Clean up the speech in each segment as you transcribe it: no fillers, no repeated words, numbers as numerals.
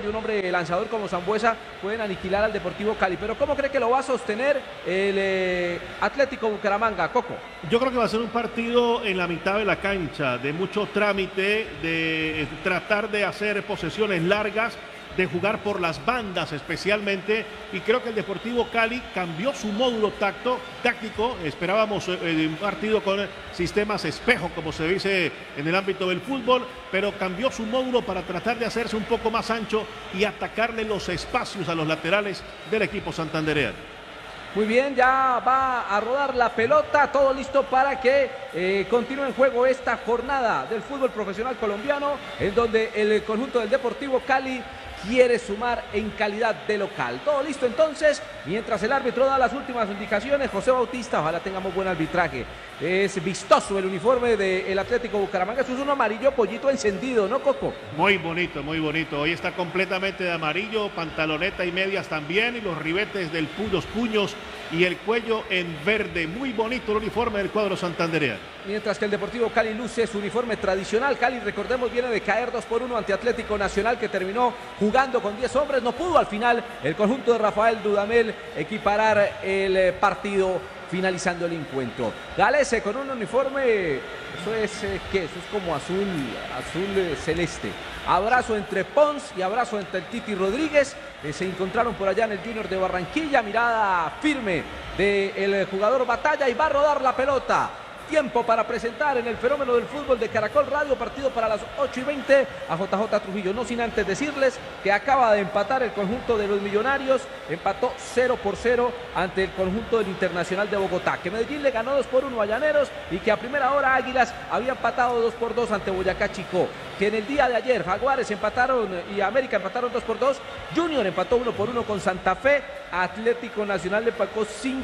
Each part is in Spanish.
un hombre lanzador como Sambuesa pueden aniquilar al Deportivo Cali. Pero ¿cómo cree que lo va a sostener el Atlético Bucaramanga, Coco? Yo creo que va a ser un partido en la mitad de la cancha, de mucho trámite, de tratar de hacer posesiones largas, de jugar por las bandas especialmente, y creo que el Deportivo Cali cambió su módulo táctico. Esperábamos un partido con sistemas espejo, como se dice en el ámbito del fútbol, pero cambió su módulo para tratar de hacerse un poco más ancho y atacarle los espacios a los laterales del equipo santandereano. Muy bien, ya va a rodar la pelota, todo listo para que continúe en juego esta jornada del fútbol profesional colombiano, en donde el conjunto del Deportivo Cali quiere sumar en calidad de local. Todo listo entonces, mientras el árbitro da las últimas indicaciones. José Bautista, ojalá tengamos buen arbitraje. Es vistoso el uniforme del Atlético Bucaramanga, eso es un amarillo pollito encendido, ¿no, Coco? Muy bonito, muy bonito. Hoy está completamente de amarillo, pantaloneta y medias también, y los ribetes los puños y el cuello en verde. Muy bonito el uniforme del cuadro santandereano. Mientras que el Deportivo Cali luce su uniforme tradicional. Cali, recordemos, viene de caer 2-1 ante Atlético Nacional, que terminó jugando con 10 hombres. No pudo al final el conjunto de Rafael Dudamel equiparar el partido, finalizando el encuentro. Galese con un uniforme, eso es ¿qué? Eso es como azul celeste. Abrazo entre Pons y abrazo entre el Titi Rodríguez. Se encontraron por allá en el Junior de Barranquilla. Mirada firme del jugador Batalla, y va a rodar la pelota. Tiempo para presentar en el fenómeno del fútbol de Caracol Radio, partido para las 8:20 a JJ Trujillo. No sin antes decirles que acaba de empatar el conjunto de los Millonarios, empató 0-0 ante el conjunto del Internacional de Bogotá, que Medellín le ganó 2-1 a Llaneros, y que a primera hora Águilas había empatado 2-2 ante Boyacá Chicó, que en el día de ayer Jaguares empataron y América empataron 2-2, Junior empató 1-1 con Santa Fe, Atlético Nacional le empató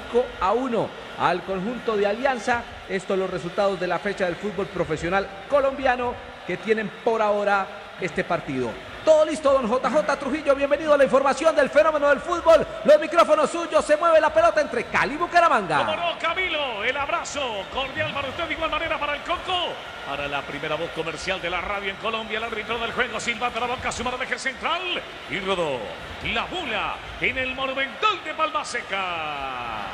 5-1 al conjunto de Alianza. Estos los resultados de la fecha del fútbol profesional colombiano que tienen por ahora este partido. Todo listo, don JJ Trujillo, bienvenido a la información del fenómeno del fútbol. Los micrófonos suyos, se mueve la pelota entre Cali y Bucaramanga. Como no, Camilo, el abrazo cordial para usted, de igual manera para el Coco. Para la primera voz comercial de la radio en Colombia, el árbitro del juego silbata la boca, su mano de eje central, y rodó la bula en el Monumental de Palma Seca.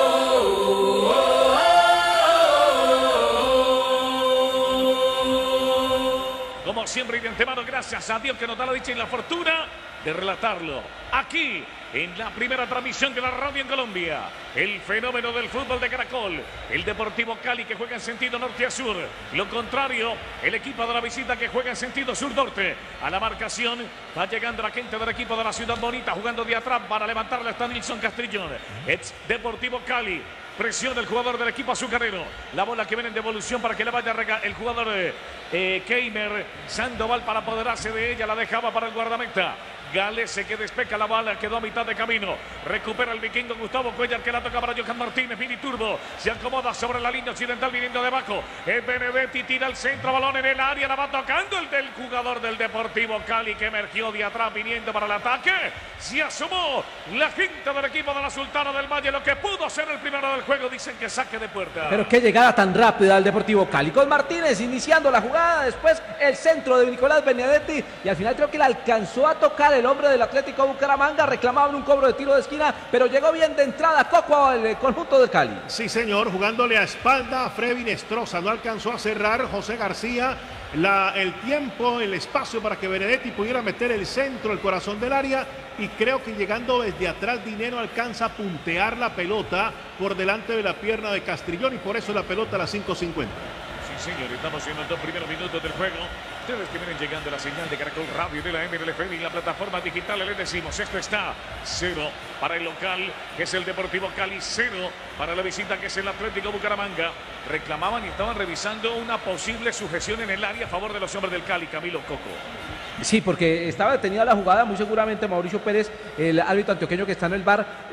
Como siempre y de antemano, gracias a Dios que nos da la dicha y la fortuna de relatarlo aquí en la primera transmisión de la radio en Colombia. El fenómeno del fútbol de Caracol, el Deportivo Cali, que juega en sentido norte a sur. Lo contrario, el equipo de la visita, que juega en sentido sur-norte. A la marcación va llegando la gente del equipo de la Ciudad Bonita, jugando de atrás para levantarle hasta Nilson Castrillón. Es Deportivo Cali. Presiona el jugador del equipo azucarero. La bola que viene en devolución para que le vaya el jugador Keimer Sandoval, para apoderarse de ella. La dejaba para el guardameta Galese, que despeca la bala, quedó a mitad de camino. Recupera el vikingo Gustavo Cuellar, que la toca para Johan Martínez. Mini Turbo se acomoda sobre la línea occidental, viniendo de abajo. Es Benedetti, tira el centro, balón en el área, la va tocando el del jugador del Deportivo Cali, que emergió de atrás, viniendo para el ataque. Se asomó la gente del equipo de la Sultana del Valle, lo que pudo ser el primero del juego. Dicen que saque de puerta. Pero qué llegada tan rápida al Deportivo Cali, con Martínez iniciando la jugada, después el centro de Nicolás Benedetti, y al final creo que le alcanzó a tocar el hombre del Atlético Bucaramanga. Reclamaban un cobro de tiro de esquina, pero llegó bien de entrada Coco al conjunto del Cali. Sí, señor, jugándole a espalda a Freddy Nestroza, no alcanzó a cerrar José García el tiempo, el espacio para que Benedetti pudiera meter el centro, el corazón del área, y creo que llegando desde atrás Dinero alcanza a puntear la pelota por delante de la pierna de Castrillón, y por eso la pelota a las 5:50. Sí, señor, estamos en los 2 primeros minutos del juego. Ustedes que vienen llegando a la señal de Caracol Radio, de la MLF y la plataforma digital, les decimos, esto está 0 para el local, que es el Deportivo Cali, 0 para la visita, que es el Atlético Bucaramanga. Reclamaban y estaban revisando una posible sujeción en el área a favor de los hombres del Cali, Camilo, Coco. Sí, porque estaba detenida la jugada, muy seguramente Mauricio Pérez, el árbitro antioqueño que está en el VAR,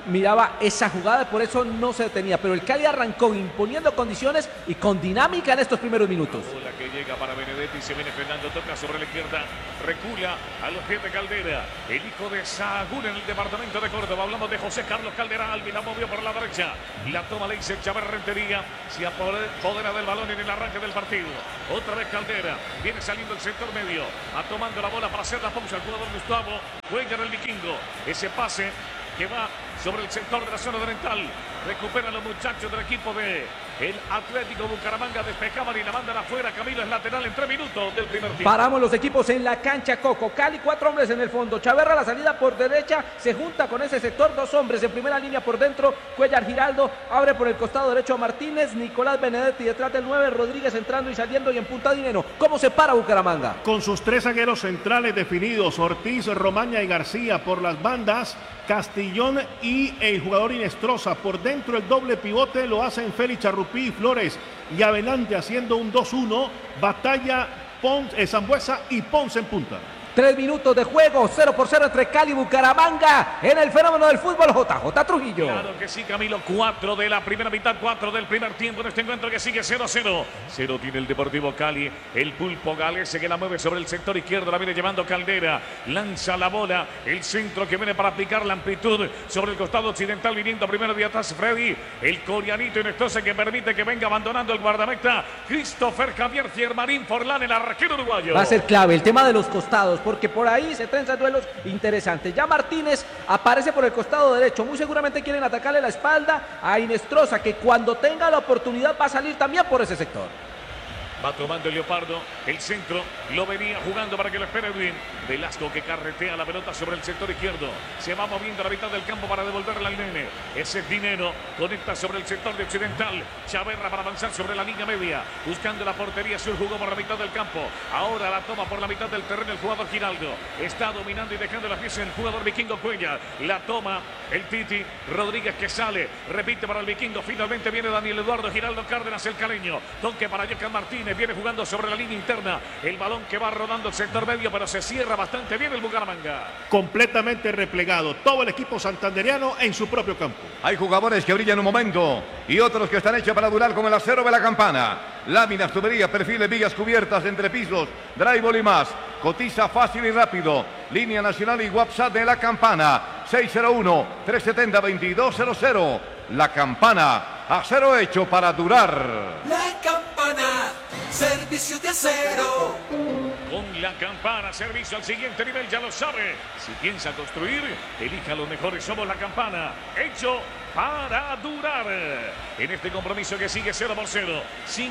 miraba esa jugada, por eso no se detenía. Pero el Cali arrancó imponiendo condiciones y con dinámica en estos primeros minutos. La que llega para Benedetti, se viene Fernando, toca sobre la izquierda, recula a los pies de Caldera, el hijo de Sahagún en el departamento de Córdoba. Hablamos de José Carlos Caldera Albi, la movió por la derecha, la toma le dice Chávez Rentería, se apodera del balón en el arranque del partido. Otra vez Caldera, viene saliendo el sector medio, tomando la bola para hacer la pausa al jugador Gustavo Cuellar, el vikingo. Ese pase que va sobre el sector de la zona oriental. Recuperan los muchachos del equipo de el Atlético Bucaramanga. Despejaban y la mandan afuera. Camilo es lateral en 3 minutos del primer tiempo. Paramos los equipos en la cancha, Coco. Cali, 4 hombres en el fondo. Chaverra, la salida por derecha. Se junta con ese sector. 2 hombres en primera línea por dentro. Cuellar, Giraldo. Abre por el costado derecho a Martínez. Nicolás Benedetti detrás del 9. Rodríguez entrando y saliendo y en punta Dinero. ¿Cómo se para Bucaramanga? Con sus 3 zagueros centrales definidos. Ortiz, Romaña y García por las bandas. Castillón y el jugador Inestrosa. Por dentro el doble pivote lo hacen Félix Charrupí y Flores. Y adelante haciendo un 2-1. Batalla, Sambuesa y Ponce en punta. 3 minutos de juego, 0-0 entre Cali y Bucaramanga en el fenómeno del fútbol. JJ Trujillo. Claro que sí, Camilo. 4 de la primera mitad, 4 del primer tiempo en este encuentro que sigue 0-0. 0 tiene el Deportivo Cali. El Pulpo Galese que la mueve sobre el sector izquierdo, la viene llevando Caldera. Lanza la bola, el centro que viene para aplicar la amplitud sobre el costado occidental, viniendo primero de atrás Freddy. El coreanito Inestrosa que permite que venga abandonando el guardameta Christopher Javier Germanín Forlán, el arquero uruguayo. Va a ser clave el tema de los costados, porque por ahí se trenzan duelos interesantes. Ya Martínez aparece por el costado derecho. Muy seguramente quieren atacarle la espalda a Inestrosa, que cuando tenga la oportunidad va a salir también por ese sector. Va tomando el Leopardo, el centro, lo venía jugando para que lo espere bien. Velasco que carretea la pelota sobre el sector izquierdo. Se va moviendo a la mitad del campo para devolverla al nene. Ese es Dinero, conecta sobre el sector de occidental. Chaverra para avanzar sobre la línea media. Buscando la portería sur, jugó por la mitad del campo. Ahora la toma por la mitad del terreno el jugador Giraldo. Está dominando y dejando la pieza el jugador vikingo Cuellar. La toma el Titi Rodríguez que sale. Repite para el vikingo. Finalmente viene Daniel Eduardo Giraldo Cárdenas, el caleño. Toque para Jocan Martínez. Viene jugando sobre la línea interna. El balón que va rodando el sector medio, pero se cierra bastante bien el Bucaramanga. Completamente replegado. Todo el equipo santanderiano en su propio campo. Hay jugadores que brillan un momento y otros que están hechos para durar, como el acero de la Campana. Láminas, tuberías, perfiles, vigas cubiertas, entrepisos, drywall y más. Cotiza fácil y rápido. Línea nacional y WhatsApp de la Campana. 601-370-2200. La Campana. Acero hecho para durar. La Campana. Servicios de acero. Con la Campana, servicio al siguiente nivel, ya lo sabe. Si piensa construir, elija los mejores. Somos la Campana. Hecho para durar. En este compromiso que sigue 0-0.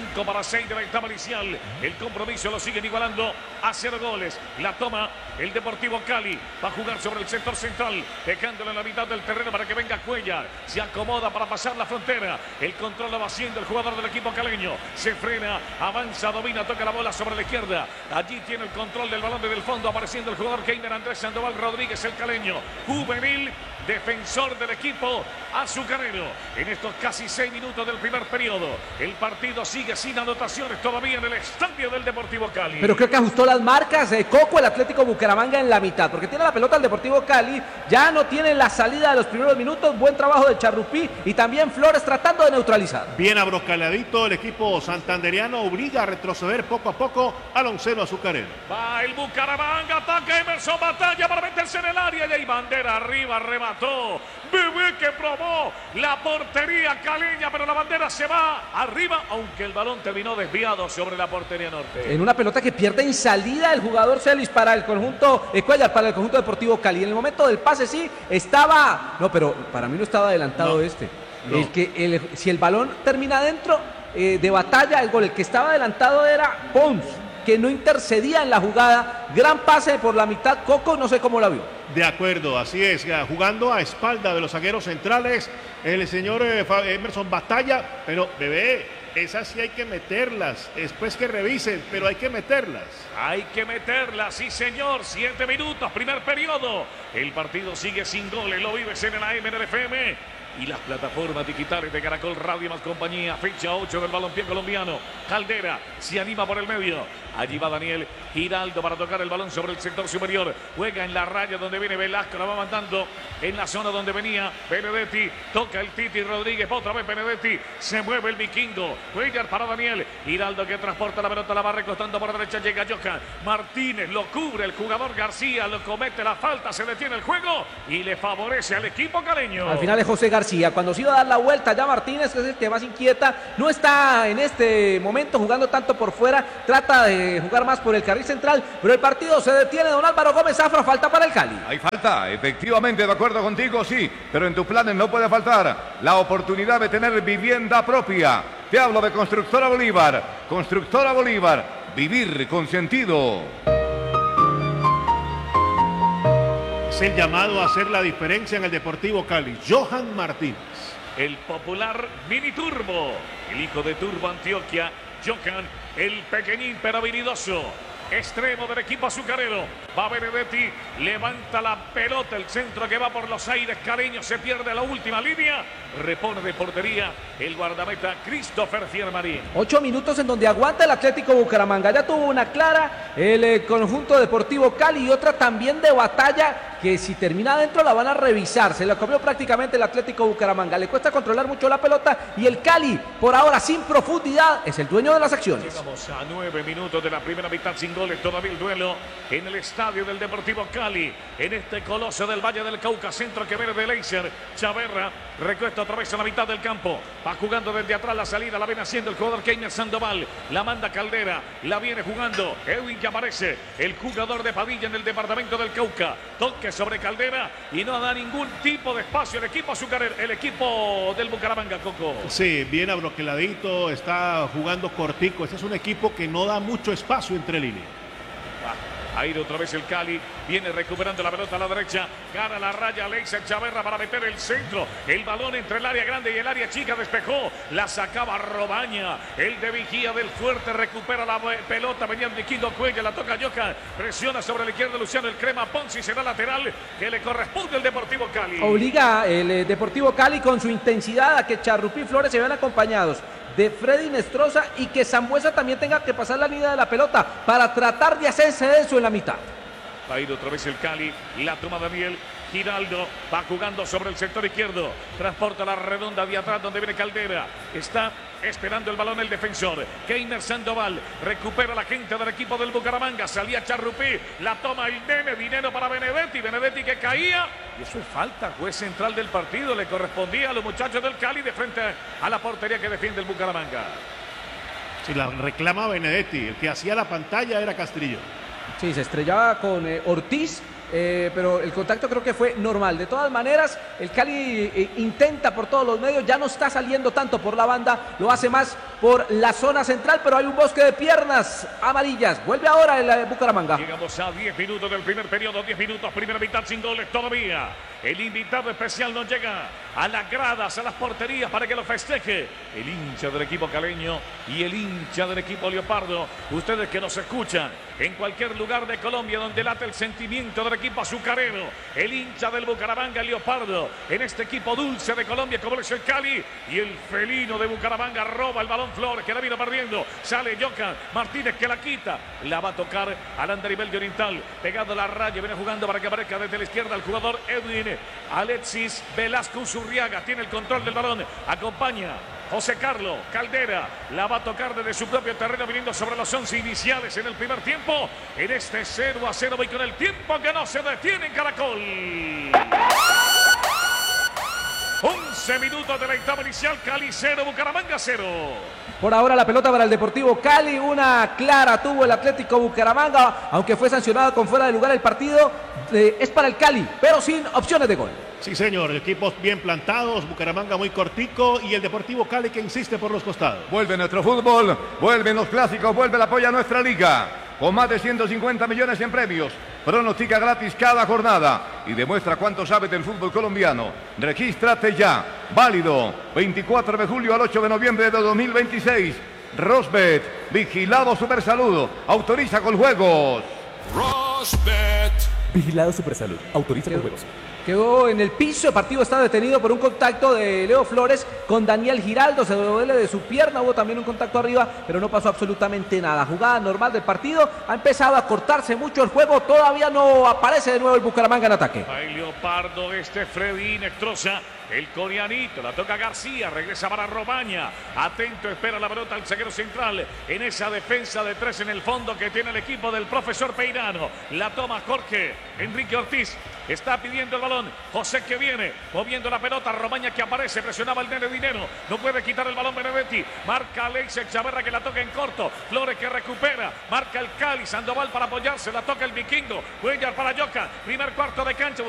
5-6 de la etapa inicial. El compromiso lo siguen igualando a 0 goles. La toma el Deportivo Cali. Va a jugar sobre el sector central, dejándolo en la mitad del terreno para que venga Cuellar. Se acomoda para pasar la frontera. El control lo va haciendo el jugador del equipo caleño. Se frena, avanza, domina, toca la bola sobre la izquierda. Allí tiene el control del balón desde el fondo, apareciendo el jugador Keiner Andrés Sandoval Rodríguez, el caleño. Juvenil, defensor del equipo azucarero. En estos casi 6 minutos del primer periodo, el partido sigue sin anotaciones todavía en el estadio del Deportivo Cali. Pero creo que ajustó las marcas Coco, el Atlético Bucaramanga en la mitad, porque tiene la pelota el Deportivo Cali, ya no tiene la salida de los primeros minutos. Buen trabajo de Charrupí y también Flores tratando de neutralizar. Bien abroscaladito el equipo santanderiano, obliga a retroceder poco a poco al onceno azucarero. Va el Bucaramanga, ataca Emerson, batalla para meterse en el área y hay bandera arriba, remató Bebé que probó la portería caleña, pero la bandera se va arriba, aunque el balón terminó desviado sobre la portería norte. En una pelota que pierde en salida el jugador Celis para el conjunto Cuellar, para el conjunto Deportivo Cali. En el momento del pase sí estaba, no, pero para mí no estaba adelantado no, este. No. Si el balón termina dentro de batalla, el gol, el que estaba adelantado era Pons, que no intercedía en la jugada. Gran pase por la mitad, Coco, no sé cómo la vio. De acuerdo, así es, jugando a espalda de los zagueros centrales, el señor Emerson Batalla, pero bebé, esas sí hay que meterlas, después que revisen, pero hay que meterlas. Hay que meterlas, sí señor, 7 minutos, primer periodo. El partido sigue sin goles, lo vives en el AM, en el FM. Y las plataformas digitales de Caracol Radio más compañía. Fecha 8 del balompié colombiano. Caldera se anima por el medio. Allí va Daniel Giraldo para tocar el balón sobre el sector superior. Juega en la raya donde viene Velasco. La va mandando en la zona donde venía Benedetti. Toca el Titi Rodríguez, otra vez Benedetti. Se mueve el vikingo. Cuellar para Daniel. Hiraldo que transporta la pelota, la va recostando por la derecha. Llega Johan Martínez, lo cubre el jugador García, lo comete la falta, se detiene el juego y le favorece al equipo caleño. Al final es José García. Cuando se iba a dar la vuelta, ya Martínez, que es el que más inquieta, no está en este momento jugando tanto por fuera. Trata de jugar más por el carril central, pero el partido se detiene. Don Álvaro Gómez Zafra, falta para el Cali. Hay falta, efectivamente, de acuerdo contigo, sí, pero en tus planes no puede faltar la oportunidad de tener vivienda propia. Te hablo de Constructora Bolívar. Constructora Bolívar, vivir con sentido. Es el llamado a hacer la diferencia en el Deportivo Cali. Johan Martínez. El popular Mini Turbo, el hijo de Turbo Antioquia, Johan, el pequeñín pero habilidoso. Extremo del equipo azucarero. Va Benedetti, levanta la pelota, el centro que va por los aires caleños, se pierde la última línea. Repone de portería el guardameta Christopher Fiermarín. 8 minutos en donde aguanta el Atlético Bucaramanga. Ya tuvo una clara el conjunto Deportivo Cali y otra también de batalla que si termina adentro la van a revisar. Se la comió prácticamente el Atlético Bucaramanga. Le cuesta controlar mucho la pelota y el Cali, por ahora sin profundidad, es el dueño de las acciones. Llegamos a 9 minutos de la primera mitad sin goles. Todavía el duelo en el estadio del Deportivo Cali. En este coloso del Valle del Cauca, centro que viene de Leiser. Chaverra recuesta otra vez a la mitad del campo. Va jugando desde atrás la salida. La viene haciendo el jugador Keiner Sandoval. La manda Caldera. La viene jugando Edwin, que aparece. El jugador de Padilla en el departamento del Cauca. Toque sobre Caldera y no da ningún tipo de espacio el equipo azucarero, el equipo del Bucaramanga, Coco. Sí, bien abroqueladito, está jugando cortico. Este es un equipo que no da mucho espacio entre líneas. Ahí otra vez el Cali, viene recuperando la pelota a la derecha, gana la raya Leiser Chaverra para meter el centro, el balón entre el área grande y el área chica, despejó, la sacaba Robaña, el de Vigía del Fuerte recupera la pelota, venía el Vikingo Cuellar, la toca Yoka, presiona sobre la izquierda Luciano el Crema Ponzi, será lateral que le corresponde al Deportivo Cali. Obliga el Deportivo Cali con su intensidad a que Charrupí y Flores se vean acompañados de Freddy Nestroza y que Sambuesa también tenga que pasar la línea de la pelota para tratar de hacerse eso en la mitad. Va a ir otra vez el Cali, la toma Daniel. Giraldo va jugando sobre el sector izquierdo, transporta la redonda de atrás donde viene Caldera, está esperando el balón el defensor, Keiner Sandoval, recupera la gente del equipo del Bucaramanga, salía Charrupí, la toma el nene, dinero para Benedetti, Benedetti que caía, y eso es falta, juez central del partido, le correspondía a los muchachos del Cali de frente a la portería que defiende el Bucaramanga. Si la reclama Benedetti, el que hacía la pantalla era Castrillo. Sí, se estrellaba con Ortiz. Pero el contacto creo que fue normal. De todas maneras, el Cali intenta por todos los medios, ya no está saliendo tanto por la banda, lo hace más por la zona central, pero hay un bosque de piernas amarillas. Vuelve ahora el Bucaramanga. Llegamos a 10 minutos del primer periodo, 10 minutos, primera mitad sin goles todavía. El invitado especial no llega a las gradas, a las porterías para que lo festeje. El hincha del equipo caleño y el hincha del equipo leopardo. Ustedes que nos escuchan en cualquier lugar de Colombia donde late el sentimiento del equipo azucarero. El hincha del Bucaramanga, el leopardo. En este equipo dulce de Colombia como es el Cali. Y el felino de Bucaramanga roba el balón Flores que la vino perdiendo. Sale Johan Martínez que la quita. La va a tocar al andarivel de Oriental. Pegando la raya, viene jugando para que aparezca desde la izquierda el jugador Edwin. Alexis Velasco Uzurriaga tiene el control del balón, acompaña José Carlos Caldera, la va a tocar desde su propio terreno viniendo sobre los 11 iniciales en el primer tiempo, en este 0-0 y con el tiempo que no se detiene en Caracol. 11 minutos de la etapa inicial, Cali 0, Bucaramanga 0. Por ahora la pelota para el Deportivo Cali, una clara tuvo el Atlético Bucaramanga, aunque fue sancionado con fuera de lugar el partido, es para el Cali, pero sin opciones de gol. Sí, señor, equipos bien plantados, Bucaramanga muy cortico y el Deportivo Cali que insiste por los costados. Vuelve nuestro fútbol, vuelven los clásicos, vuelve el apoyo a nuestra liga. Con más de 150 millones en premios. Pronostica gratis cada jornada y demuestra cuánto sabe del fútbol colombiano. Regístrate ya. Válido 24 de julio al 8 de noviembre de 2026. Rosbet, vigilado Supersalud. Autoriza con juegos. Rosbet. Vigilado Supersalud. Autoriza con juegos. Quedó en el piso, el partido está detenido por un contacto de Leo Flores con Daniel Giraldo, se duele de su pierna, hubo también un contacto arriba, pero no pasó absolutamente nada. Jugada normal del partido, ha empezado a cortarse mucho el juego, todavía no aparece de nuevo el Bucaramanga en ataque. Ahí Leopardo, Freddy Nestroza, el coreanito, la toca García, regresa para Romaña, atento, espera la pelota al zaguero central, en esa defensa de 3 en el fondo que tiene el equipo del profesor Peirano, la toma Jorge Enrique Ortiz, está pidiendo el balón, José que viene, moviendo la pelota, Romaña que aparece, presionaba el Nene Dinero, no puede quitar el balón Benedetti, marca Alexis Chaverra que la toca en corto, Flores que recupera, marca el Cali, Sandoval para apoyarse, la toca el Vikingo, Cuellar para Yoka, primer cuarto de cancha,